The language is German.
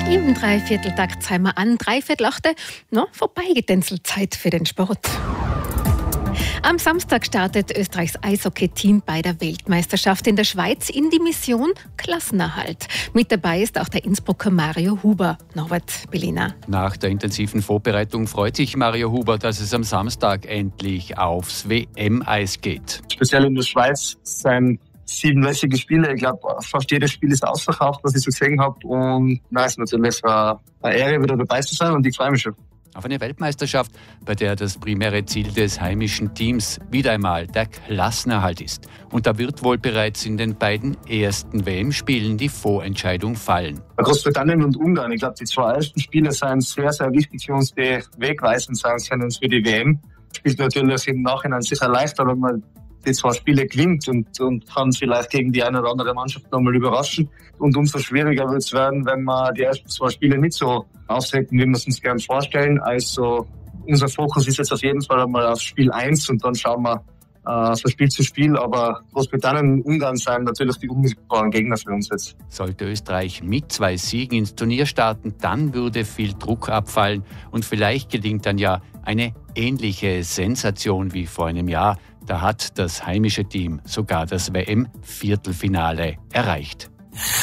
Im Dreivierteltakt zeigen wir an, 7:45, vorbeigedänzelt Zeit für den Sport. Am Samstag startet Österreichs Eishockey-Team bei der Weltmeisterschaft in der Schweiz in die Mission Klassenerhalt. Mit dabei ist auch der Innsbrucker Mario Huber. Norbert Bellina. Nach der intensiven Vorbereitung freut sich Mario Huber, dass es am Samstag endlich aufs WM-Eis geht. Speziell in der Schweiz sind 7 Spiele. Ich glaube, fast jedes Spiel ist ausverkauft, was ich so gesehen habe. Und es ist natürlich eine Ehre, wieder dabei zu sein, und ich freue mich schon. Auf eine Weltmeisterschaft, bei der das primäre Ziel des heimischen Teams wieder einmal der Klassenerhalt ist. Und da wird wohl bereits in den beiden ersten WM-Spielen die Vorentscheidung fallen. Großbritannien und Ungarn, ich glaube, die 2 ersten Spiele sind sehr, sehr wichtig für uns, die wegweisend sein können für die WM. Spielt natürlich im Nachhinein sicher leichter, wenn man die 2 Spiele gewinnt und kann vielleicht gegen die eine oder andere Mannschaft nochmal überraschen. Und umso schwieriger wird es werden, wenn wir die ersten 2 Spiele nicht so auftreten, wie wir es uns gerne vorstellen. Also unser Fokus ist jetzt auf jeden Fall einmal auf Spiel 1 und dann schauen wir von Spiel zu Spiel. Aber Großbritannien und Ungarn sind natürlich die unmittelbaren Gegner für uns jetzt. Sollte Österreich mit 2 Siegen ins Turnier starten, dann würde viel Druck abfallen und vielleicht gelingt dann ja eine ähnliche Sensation wie vor einem Jahr. Da hat das heimische Team sogar das WM-Viertelfinale erreicht.